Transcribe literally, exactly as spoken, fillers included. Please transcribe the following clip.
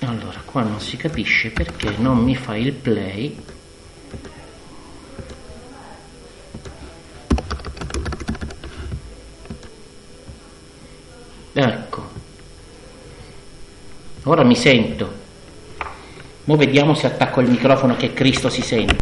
Allora, qua non si capisce perché non mi fa il play. Ecco, ora mi sento. Mo vediamo se attacco il microfono che Cristo si sente.